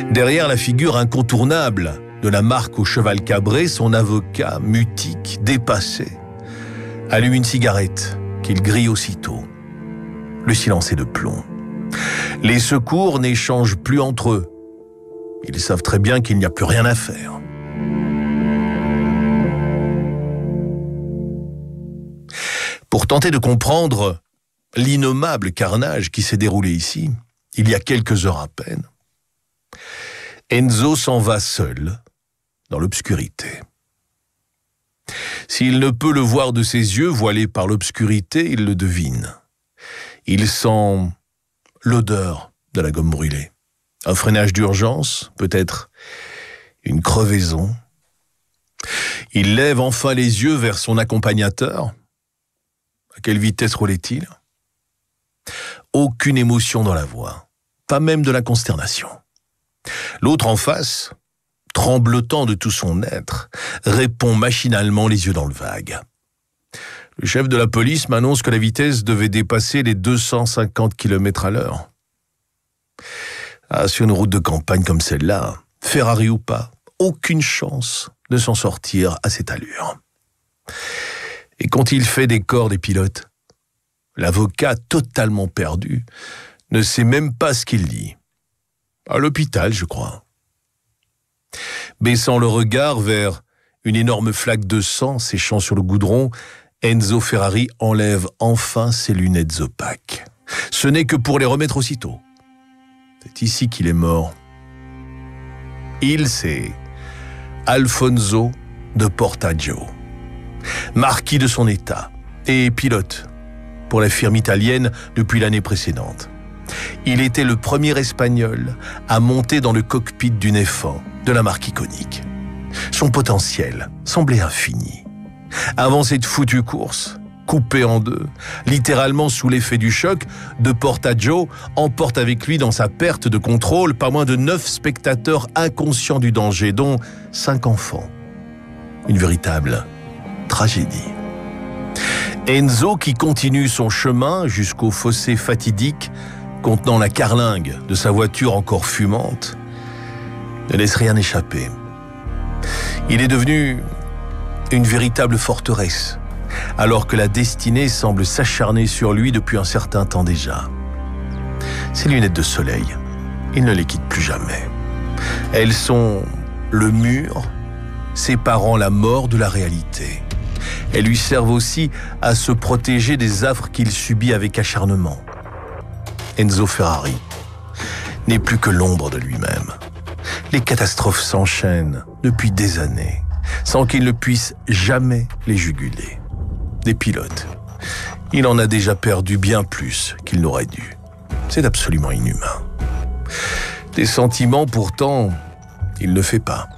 Derrière la figure incontournable de la marque au cheval cabré, son avocat, mutique, dépassé, allume une cigarette qu'il grille aussitôt. Le silence est de plomb. Les secours n'échangent plus entre eux. Ils savent très bien qu'il n'y a plus rien à faire. Pour tenter de comprendre l'innommable carnage qui s'est déroulé ici, il y a quelques heures à peine, Enzo s'en va seul, dans l'obscurité. S'il ne peut le voir de ses yeux, voilés par l'obscurité, il le devine. Il sent l'odeur de la gomme brûlée. Un freinage d'urgence, peut-être une crevaison. Il lève enfin les yeux vers son accompagnateur. À quelle vitesse roulait-il ? Aucune émotion dans la voix, pas même de la consternation. L'autre en face, tremblotant de tout son être, répond machinalement les yeux dans le vague. Le chef de la police m'annonce que la vitesse devait dépasser les 250 km/h. Sur une route de campagne comme celle-là, Ferrari ou pas, aucune chance de s'en sortir à cette allure. Et quand il fait des corps des pilotes, l'avocat, totalement perdu, ne sait même pas ce qu'il dit. À l'hôpital, je crois. Baissant le regard vers une énorme flaque de sang séchant sur le goudron, Enzo Ferrari enlève enfin ses lunettes opaques. Ce n'est que pour les remettre aussitôt. C'est ici qu'il est mort. C'est Alfonso de Portaggio, marquis de son état et pilote pour la firme italienne depuis l'année précédente. Il était le premier Espagnol à monter dans le cockpit d'une F1 de la marque iconique. Son potentiel semblait infini. Avant cette foutue course, coupé en deux, littéralement sous l'effet du choc, de Portaggio emporte avec lui dans sa perte de contrôle pas moins de 9 spectateurs inconscients du danger, dont 5 enfants. Une véritable tragédie. Enzo, qui continue son chemin jusqu'au fossé fatidique contenant la carlingue de sa voiture encore fumante, ne laisse rien échapper. Il est devenu une véritable forteresse, alors que la destinée semble s'acharner sur lui depuis un certain temps déjà. Ses lunettes de soleil, il ne les quitte plus jamais. Elles sont le mur séparant la mort de la réalité. Elles lui servent aussi à se protéger des affres qu'il subit avec acharnement. Enzo Ferrari n'est plus que l'ombre de lui-même. Les catastrophes s'enchaînent depuis des années, sans qu'il ne puisse jamais les juguler. Des pilotes, il en a déjà perdu bien plus qu'il n'aurait dû. C'est absolument inhumain. Des sentiments, pourtant, il ne fait pas.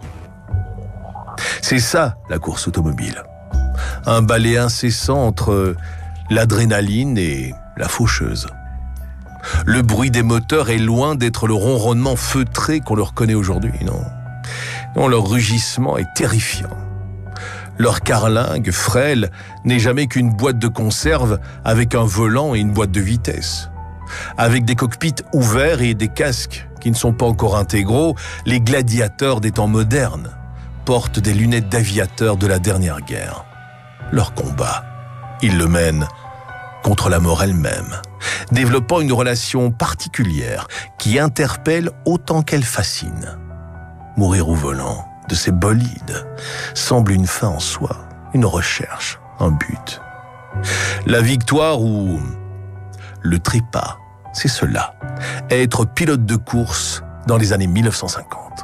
C'est ça, la course automobile. Un balai incessant entre l'adrénaline et la faucheuse. Le bruit des moteurs est loin d'être le ronronnement feutré qu'on leur connaît aujourd'hui, non. Non, leur rugissement est terrifiant. Leur carlingue frêle n'est jamais qu'une boîte de conserve avec un volant et une boîte de vitesse. Avec des cockpits ouverts et des casques qui ne sont pas encore intégraux, les gladiateurs des temps modernes portent des lunettes d'aviateurs de la dernière guerre. Leur combat, ils le mènent contre la mort elle-même, développant une relation particulière qui interpelle autant qu'elle fascine. Mourir au volant de ces bolides semble une fin en soi, une recherche, un but. La victoire ou le trépas, c'est cela, être pilote de course dans les années 1950.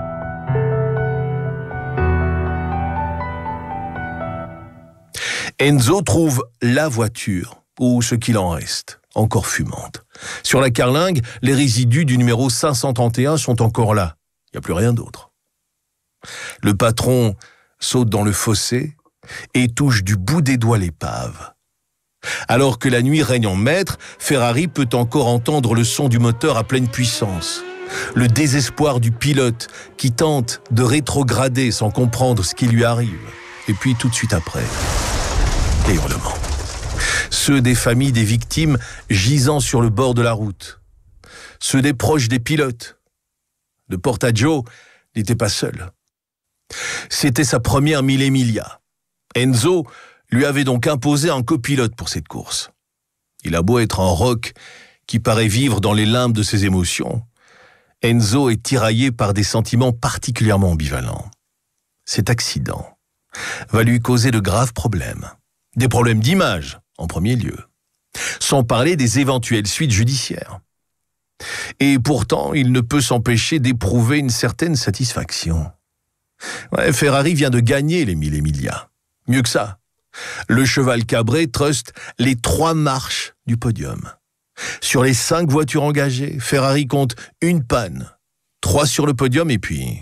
Enzo trouve la voiture, ou ce qu'il en reste, encore fumante. Sur la carlingue, les résidus du numéro 531 sont encore là. Il n'y a plus rien d'autre. Le patron saute dans le fossé et touche du bout des doigts l'épave. Alors que la nuit règne en maître, Ferrari peut encore entendre le son du moteur à pleine puissance. Le désespoir du pilote qui tente de rétrograder sans comprendre ce qui lui arrive. Et puis tout de suite après, les hurlements. Ceux des familles des victimes gisant sur le bord de la route. Ceux des proches des pilotes. de Portaggio n'était pas seul. C'était sa première Mille Miglia. Enzo lui avait donc imposé un copilote pour cette course. Il a beau être un rock qui paraît vivre dans les limbes de ses émotions, Enzo est tiraillé par des sentiments particulièrement ambivalents. Cet accident va lui causer de graves problèmes. Des problèmes d'image, en premier lieu. Sans parler des éventuelles suites judiciaires. Et pourtant, il ne peut s'empêcher d'éprouver une certaine satisfaction. Ouais, Ferrari vient de gagner les Mille Miglia. Mieux que ça, le cheval cabré truste les 3 marches du podium. Sur les 5 voitures engagées, Ferrari compte une panne, 3 sur le podium et puis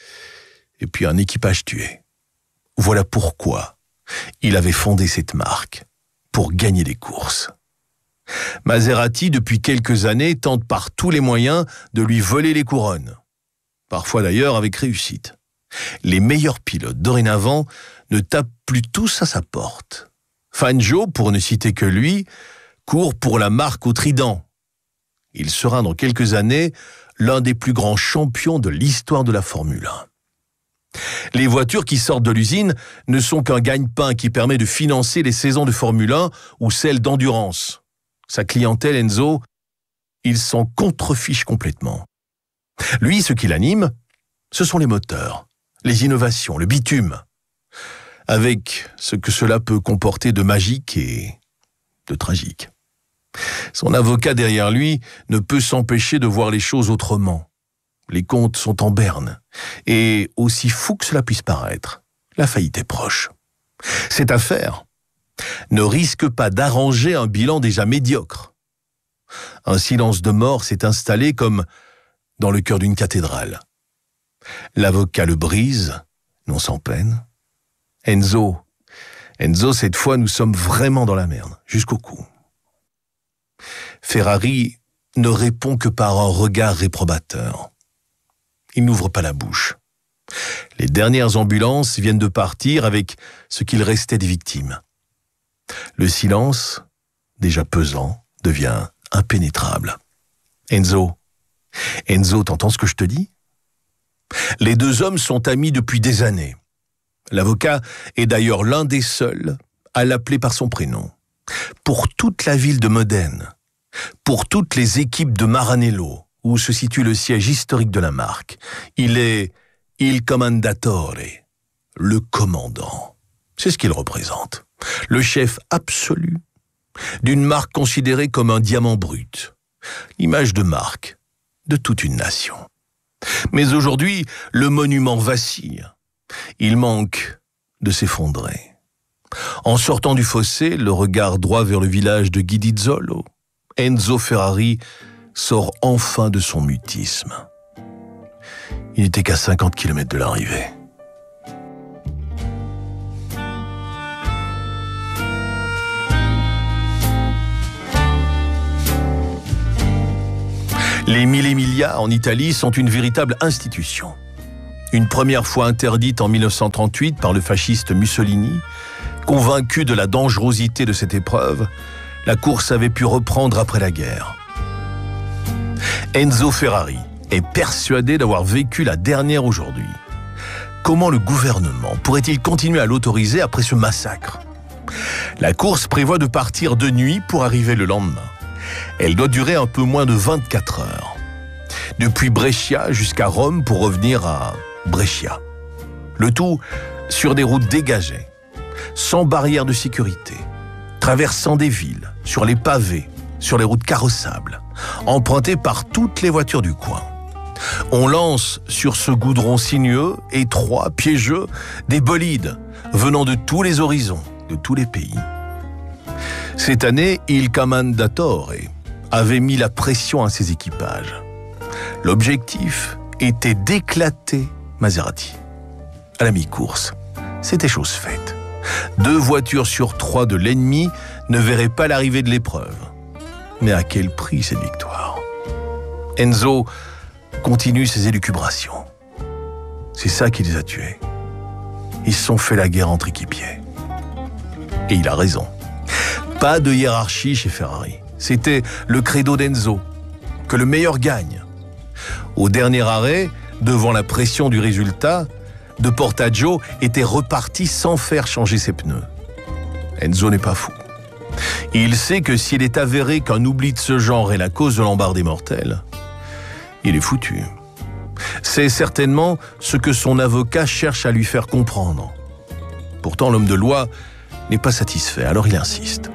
un équipage tué. Voilà pourquoi il avait fondé cette marque, pour gagner des courses. Maserati, depuis quelques années, tente par tous les moyens de lui voler les couronnes. Parfois d'ailleurs avec réussite. Les meilleurs pilotes dorénavant ne tapent plus tous à sa porte. Fangio, pour ne citer que lui, court pour la marque au trident. Il sera dans quelques années l'un des plus grands champions de l'histoire de la Formule 1. Les voitures qui sortent de l'usine ne sont qu'un gagne-pain qui permet de financer les saisons de Formule 1 ou celles d'endurance. Sa clientèle, Enzo, il s'en contrefiche complètement. Lui, ce qui l'anime, ce sont les moteurs, les innovations, le bitume, avec ce que cela peut comporter de magique et de tragique. Son avocat derrière lui ne peut s'empêcher de voir les choses autrement. Les comptes sont en berne, et aussi fou que cela puisse paraître, la faillite est proche. Cette affaire ne risque pas d'arranger un bilan déjà médiocre. Un silence de mort s'est installé comme dans le cœur d'une cathédrale. L'avocat le brise, non sans peine. Enzo, cette fois, nous sommes vraiment dans la merde, jusqu'au cou. Ferrari ne répond que par un regard réprobateur. Il n'ouvre pas la bouche. Les dernières ambulances viennent de partir avec ce qu'il restait des victimes. Le silence, déjà pesant, devient impénétrable. Enzo, t'entends ce que je te dis ? Les 2 hommes sont amis depuis des années. L'avocat est d'ailleurs l'un des seuls à l'appeler par son prénom. Pour toute la ville de Modène, pour toutes les équipes de Maranello, où se situe le siège historique de la marque, il est il commendatore, le commandant. C'est ce qu'il représente. Le chef absolu d'une marque considérée comme un diamant brut. Image de marque de toute une nation. Mais aujourd'hui, le monument vacille. Il manque de s'effondrer. En sortant du fossé, le regard droit vers le village de Guidizzolo, Enzo Ferrari sort enfin de son mutisme. Il n'était qu'à 50 km de l'arrivée. Les Mille Miglia en Italie sont une véritable institution. Une première fois interdite en 1938 par le fasciste Mussolini, convaincu de la dangerosité de cette épreuve, la course avait pu reprendre après la guerre. Enzo Ferrari est persuadé d'avoir vécu la dernière aujourd'hui. Comment le gouvernement pourrait-il continuer à l'autoriser après ce massacre ? La course prévoit de partir de nuit pour arriver le lendemain. Elle doit durer un peu moins de 24 heures. Depuis Brescia jusqu'à Rome pour revenir à Brescia. Le tout sur des routes dégagées, sans barrière de sécurité, traversant des villes, sur les pavés, sur les routes carrossables, empruntées par toutes les voitures du coin. On lance sur ce goudron sinueux, étroit, piégeux, des bolides venant de tous les horizons, de tous les pays. Cette année, Il Commendatore avait mis la pression à ses équipages. L'objectif était d'éclater Maserati. À la mi-course, c'était chose faite. 2 voitures sur 3 de l'ennemi ne verraient pas l'arrivée de l'épreuve. Mais à quel prix cette victoire ? Enzo continue ses élucubrations. C'est ça qui les a tués. Ils se sont fait la guerre entre équipiers. Et il a raison. Pas de hiérarchie chez Ferrari. C'était le credo d'Enzo, que le meilleur gagne. Au dernier arrêt, devant la pression du résultat, De Portaggio était reparti sans faire changer ses pneus. Enzo n'est pas fou. Il sait que s'il est avéré qu'un oubli de ce genre est la cause de l'embardée mortelle, il est foutu. C'est certainement ce que son avocat cherche à lui faire comprendre. Pourtant, l'homme de loi n'est pas satisfait, alors il insiste.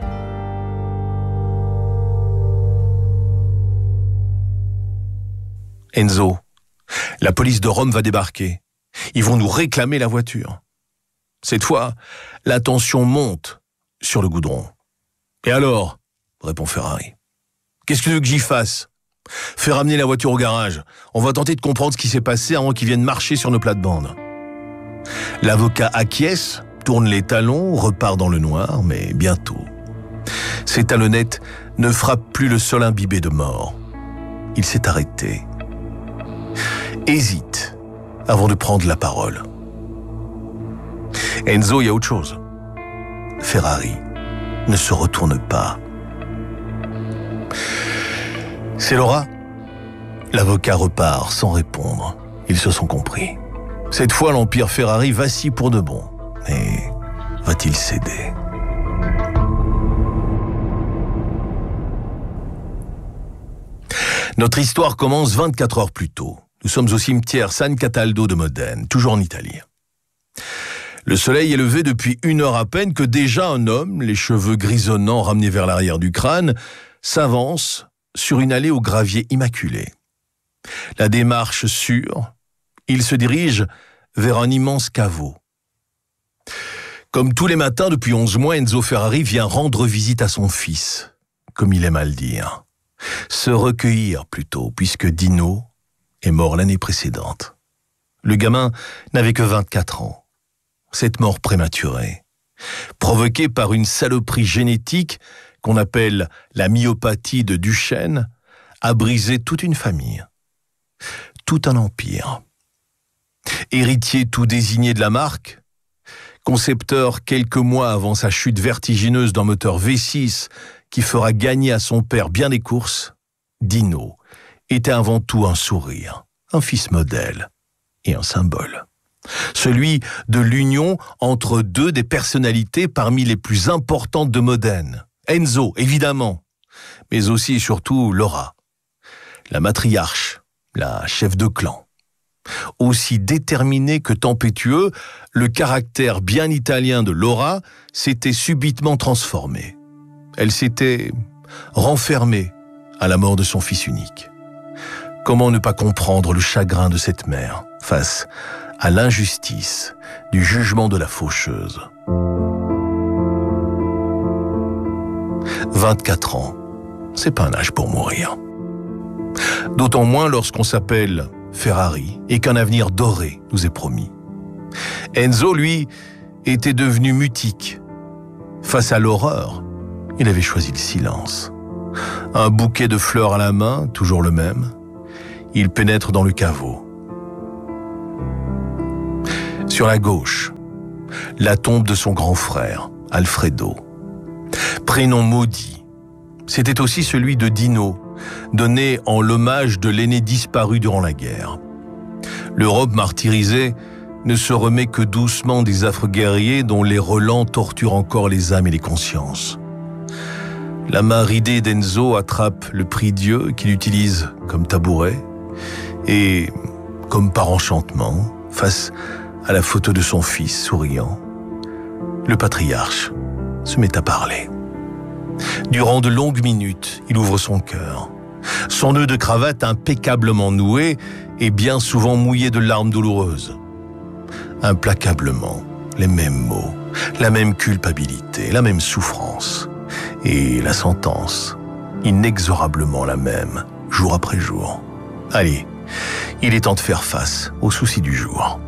Enzo, la police de Rome va débarquer. Ils vont nous réclamer la voiture. Cette fois, la tension monte sur le goudron. Et alors, répond Ferrari. Qu'est-ce que tu veux que j'y fasse ? Fais ramener la voiture au garage. On va tenter de comprendre ce qui s'est passé avant qu'ils viennent marcher sur nos plates-bandes. L'avocat acquiesce, tourne les talons, repart dans le noir, mais bientôt. Ses talonnettes ne frappent plus le sol imbibé de mort. Il s'est arrêté. Hésite avant de prendre la parole. Enzo, il y a autre chose. Ferrari ne se retourne pas. C'est Laura ? L'avocat repart sans répondre. Ils se sont compris. Cette fois, l'empire Ferrari vacille pour de bon. Mais va-t-il céder ? Notre histoire commence 24 heures plus tôt. Nous sommes au cimetière San Cataldo de Modène, toujours en Italie. Le soleil est levé depuis 1 heure à peine que déjà un homme, les cheveux grisonnants ramenés vers l'arrière du crâne, s'avance sur une allée au gravier immaculé. La démarche sûre, il se dirige vers un immense caveau. Comme tous les matins depuis 11 mois, Enzo Ferrari vient rendre visite à son fils, comme il aime à le dire. Se recueillir plutôt, puisque Dino est mort l'année précédente. Le gamin n'avait que 24 ans. Cette mort prématurée, provoquée par une saloperie génétique qu'on appelle la myopathie de Duchenne, a brisé toute une famille, tout un empire. Héritier tout désigné de la marque, concepteur quelques mois avant sa chute vertigineuse d'un moteur V6 qui fera gagner à son père bien des courses, Dino était avant tout un sourire, un fils modèle et un symbole. Celui de l'union entre deux des personnalités parmi les plus importantes de Modène. Enzo, évidemment, mais aussi et surtout Laura, la matriarche, la chef de clan. Aussi déterminé que tempétueux, le caractère bien italien de Laura s'était subitement transformé. Elle s'était renfermée à la mort de son fils unique. Comment ne pas comprendre le chagrin de cette mère face à l'injustice du jugement de la faucheuse. 24 ans, c'est pas un âge pour mourir. D'autant moins lorsqu'on s'appelle Ferrari et qu'un avenir doré nous est promis. Enzo, lui, était devenu mutique. Face à l'horreur, il avait choisi le silence. Un bouquet de fleurs à la main, toujours le même, il pénètre dans le caveau. Sur la gauche, la tombe de son grand frère, Alfredo. Prénom maudit. C'était aussi celui de Dino, donné en l'hommage de l'aîné disparu durant la guerre. L'Europe martyrisée ne se remet que doucement des affreux guerriers dont les relents torturent encore les âmes et les consciences. La main ridée d'Enzo attrape le prie-dieu qu'il utilise comme tabouret et, comme par enchantement, face à la photo de son fils souriant, le patriarche se met à parler. Durant de longues minutes, il ouvre son cœur. Son nœud de cravate impeccablement noué et bien souvent mouillé de larmes douloureuses. Implacablement, les mêmes mots, la même culpabilité, la même souffrance. Et la sentence, inexorablement la même, jour après jour. Allez, il est temps de faire face aux soucis du jour.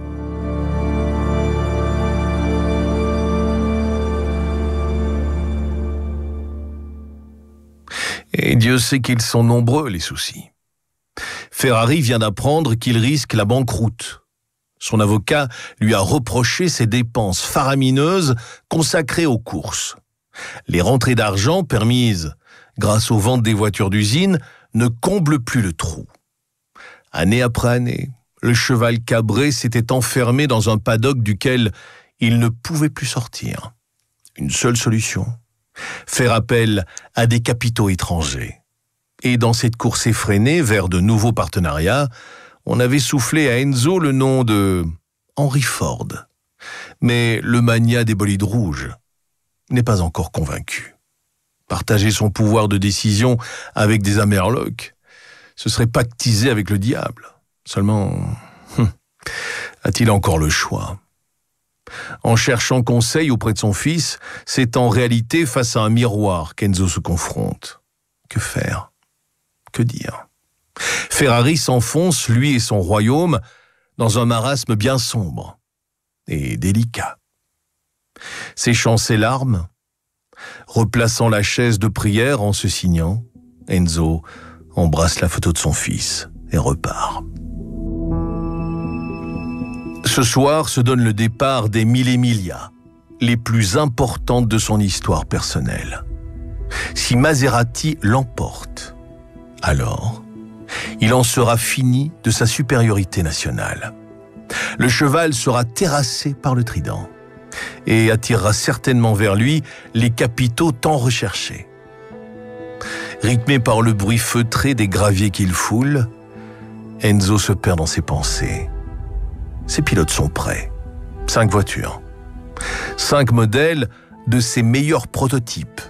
Et Dieu sait qu'ils sont nombreux, les soucis. Ferrari vient d'apprendre qu'il risque la banqueroute. Son avocat lui a reproché ses dépenses faramineuses consacrées aux courses. Les rentrées d'argent permises grâce aux ventes des voitures d'usine ne comblent plus le trou. Année après année, le cheval cabré s'était enfermé dans un paddock duquel il ne pouvait plus sortir. Une seule solution, faire appel à des capitaux étrangers. Et dans cette course effrénée vers de nouveaux partenariats, on avait soufflé à Enzo le nom de Henry Ford. Mais le magnat des bolides rouges n'est pas encore convaincu. Partager son pouvoir de décision avec des Amerlocs, ce serait pactiser avec le diable. Seulement, a-t-il encore le choix ? En cherchant conseil auprès de son fils, c'est en réalité face à un miroir qu'Enzo se confronte. Que faire ? Que dire ? Ferrari s'enfonce, lui et son royaume, dans un marasme bien sombre et délicat. Séchant ses larmes, replaçant la chaise de prière en se signant, Enzo embrasse la photo de son fils et repart. Ce soir se donne le départ des 1000 Emilia, les plus importantes de son histoire personnelle. Si Maserati l'emporte, alors il en sera fini de sa supériorité nationale. Le cheval sera terrassé par le trident et attirera certainement vers lui les capitaux tant recherchés. Rythmé par le bruit feutré des graviers qu'il foule, Enzo se perd dans ses pensées. Ses pilotes sont prêts. 5 voitures. 5 modèles de ses meilleurs prototypes.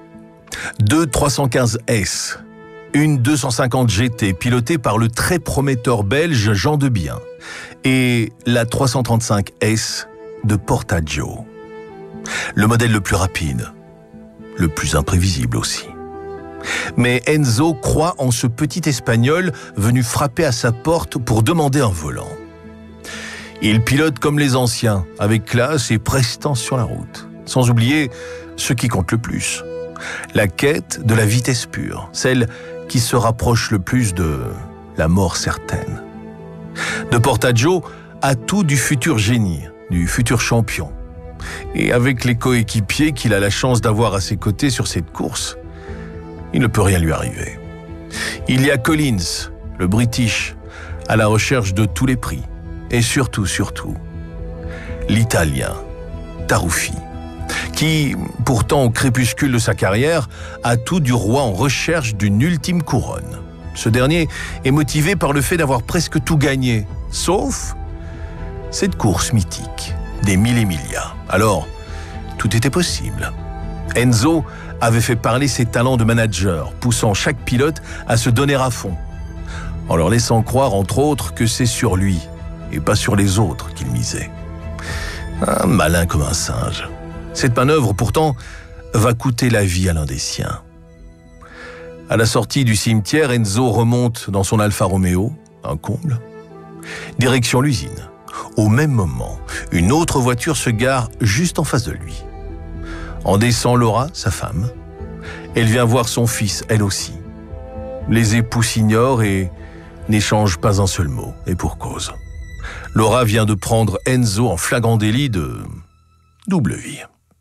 2 315S, une 250 GT pilotée par le très prometteur belge Jean Debien et la 335S de Portaggio. Le modèle le plus rapide, le plus imprévisible aussi. Mais Enzo croit en ce petit Espagnol venu frapper à sa porte pour demander un volant. Il pilote comme les anciens, avec classe et prestance sur la route. Sans oublier ce qui compte le plus, la quête de la vitesse pure, celle qui se rapproche le plus de la mort certaine. De Portaggio à tout du futur génie, du futur champion. Et avec les coéquipiers qu'il a la chance d'avoir à ses côtés sur cette course, il ne peut rien lui arriver. Il y a Collins, le British, à la recherche de tous les prix. Et surtout, l'Italien, Taruffi, qui, pourtant au crépuscule de sa carrière, a tout du roi en recherche d'une ultime couronne. Ce dernier est motivé par le fait d'avoir presque tout gagné, sauf cette course mythique des 1000 Emilia. Alors, tout était possible. Enzo avait fait parler ses talents de manager, poussant chaque pilote à se donner à fond, en leur laissant croire, entre autres, que c'est sur lui et pas sur les autres qu'il misait. Un malin comme un singe. Cette manœuvre, pourtant, va coûter la vie à l'un des siens. À la sortie du cimetière, Enzo remonte dans son Alfa Romeo, un comble. Direction l'usine. Au même moment, une autre voiture se gare juste en face de lui. En descend Laura, sa femme. Elle vient voir son fils, elle aussi. Les époux s'ignorent et n'échangent pas un seul mot, et pour cause. Laura vient de prendre Enzo en flagrant délit de double vie.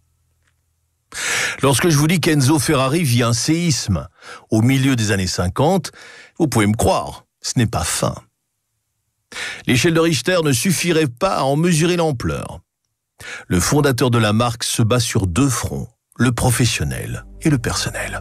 Lorsque je vous dis qu'Enzo Ferrari vit un séisme au milieu des années 50, vous pouvez me croire, ce n'est pas fin. L'échelle de Richter ne suffirait pas à en mesurer l'ampleur. Le fondateur de la marque se bat sur 2 fronts, le professionnel et le personnel.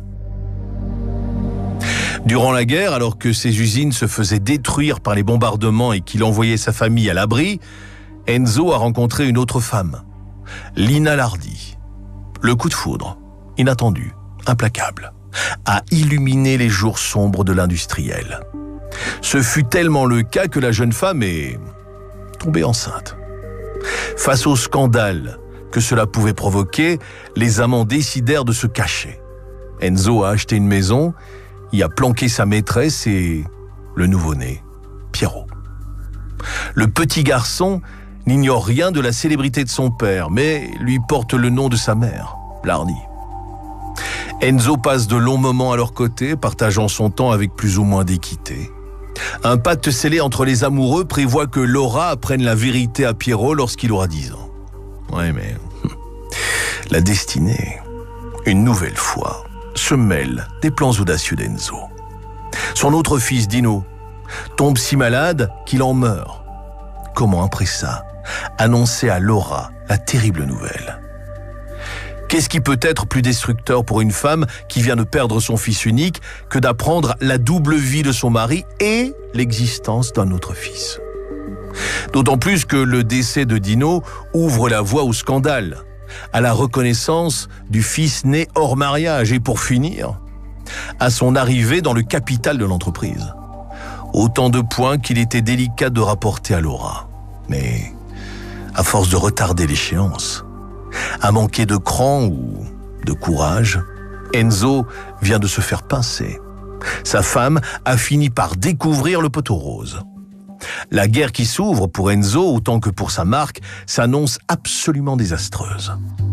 Durant la guerre, alors que ses usines se faisaient détruire par les bombardements et qu'il envoyait sa famille à l'abri, Enzo a rencontré une autre femme, Lina Lardi. Le coup de foudre, inattendu, implacable, a illuminé les jours sombres de l'industriel. Ce fut tellement le cas que la jeune femme est tombée enceinte. Face au scandale que cela pouvait provoquer, les amants décidèrent de se cacher. Enzo a acheté une maison, y a planqué sa maîtresse et le nouveau-né, Piero. Le petit garçon n'ignore rien de la célébrité de son père, mais lui porte le nom de sa mère, Lardi. Enzo passe de longs moments à leur côté, partageant son temps avec plus ou moins d'équité. Un pacte scellé entre les amoureux prévoit que Laura apprenne la vérité à Piero lorsqu'il aura 10 ans. Ouais, mais la destinée, une nouvelle fois, se mêle des plans audacieux d'Enzo. Son autre fils, Dino, tombe si malade qu'il en meurt. Comment, après ça, annoncer à Laura la terrible nouvelle? Qu'est-ce qui peut être plus destructeur pour une femme qui vient de perdre son fils unique que d'apprendre la double vie de son mari et l'existence d'un autre fils? D'autant plus que le décès de Dino ouvre la voie au scandale, à la reconnaissance du fils né hors mariage et, pour finir, à son arrivée dans le capital de l'entreprise. Autant de points qu'il était délicat de rapporter à Laura. Mais à force de retarder l'échéance, à manquer de cran ou de courage, Enzo vient de se faire pincer. Sa femme a fini par découvrir le poteau rose. La guerre qui s'ouvre pour Enzo, autant que pour sa marque, s'annonce absolument désastreuse.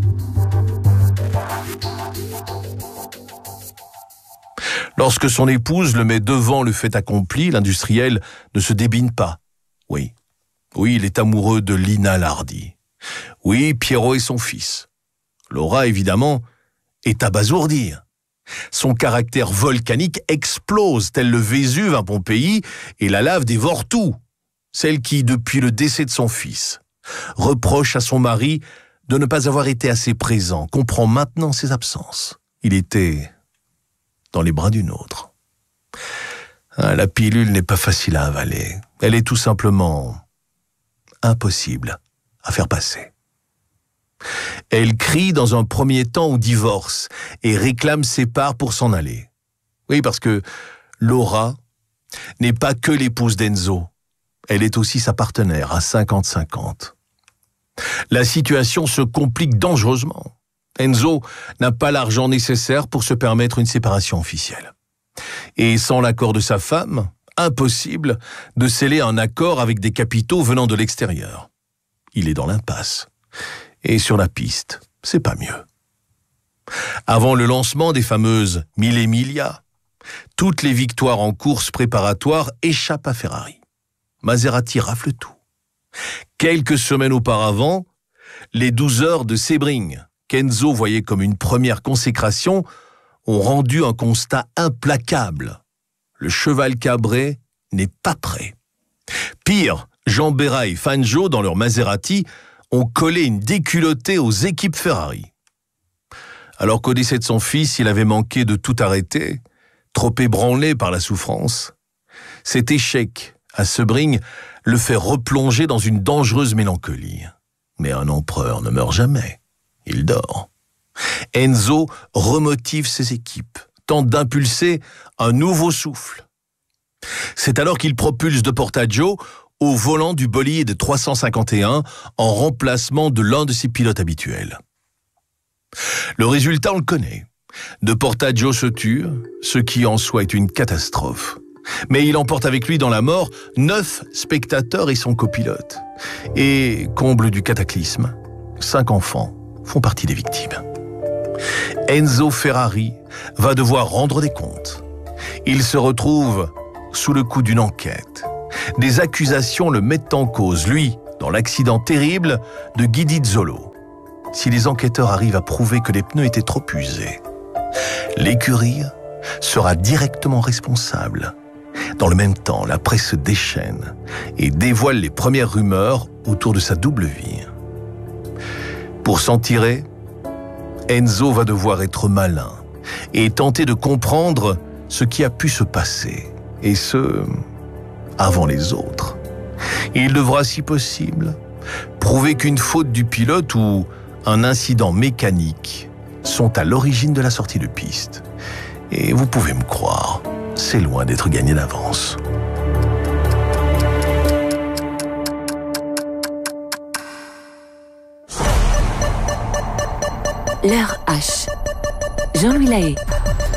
Lorsque son épouse le met devant le fait accompli, l'industriel ne se débine pas. Oui, il est amoureux de Lina Lardy. Oui, Pierrot est son fils. Laura, évidemment, est abasourdie. Son caractère volcanique explose, tel le Vésuve à Pompéi, et la lave dévore tout. Celle qui, depuis le décès de son fils, reproche à son mari de ne pas avoir été assez présent, comprend maintenant ses absences. Il était dans les bras d'une autre. La pilule n'est pas facile à avaler. Elle est tout simplement impossible à faire passer. Elle crie dans un premier temps au divorce et réclame ses parts pour s'en aller. Oui, parce que Laura n'est pas que l'épouse d'Enzo. Elle est aussi sa partenaire à 50-50. La situation se complique dangereusement. Enzo n'a pas l'argent nécessaire pour se permettre une séparation officielle. Et sans l'accord de sa femme, impossible de sceller un accord avec des capitaux venant de l'extérieur. Il est dans l'impasse. Et sur la piste, c'est pas mieux. Avant le lancement des fameuses 1000 Emilia, toutes les victoires en course préparatoire échappent à Ferrari. Maserati rafle tout. Quelques semaines auparavant, les 12 heures de Sebring, qu'Enzo voyait comme une première consécration, ont rendu un constat implacable. Le cheval cabré n'est pas prêt. Pire, Jean Béra et Fangio, dans leur Maserati, ont collé une déculottée aux équipes Ferrari. Alors qu'au décès de son fils, il avait manqué de tout arrêter, trop ébranlé par la souffrance, cet échec à Sebring le fait replonger dans une dangereuse mélancolie. Mais un empereur ne meurt jamais, il dort. Enzo remotive ses équipes, tente d'impulser un nouveau souffle. C'est alors qu'il propulse De Portaggio au volant du bolide 351 en remplacement de l'un de ses pilotes habituels. Le résultat, on le connaît. De Portaggio se tue, ce qui en soi est une catastrophe. Mais il emporte avec lui dans la mort 9 spectateurs et son copilote. Et, comble du cataclysme, 5 enfants font partie des victimes. Enzo Ferrari va devoir rendre des comptes. Il se retrouve sous le coup d'une enquête. Des accusations le mettent en cause, lui, dans l'accident terrible de Guidizzolo. Si les enquêteurs arrivent à prouver que les pneus étaient trop usés, l'écurie sera directement responsable. Dans le même temps, la presse se déchaîne et dévoile les premières rumeurs autour de sa double vie. Pour s'en tirer, Enzo va devoir être malin et tenter de comprendre ce qui a pu se passer, et ce, avant les autres. Il devra, si possible, prouver qu'une faute du pilote ou un incident mécanique sont à l'origine de la sortie de piste. Et vous pouvez me croire, c'est loin d'être gagné d'avance. L'heure H. Jean-Louis Lahaye.